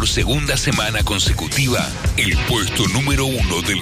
segunda semana consecutiva el puesto número 1 del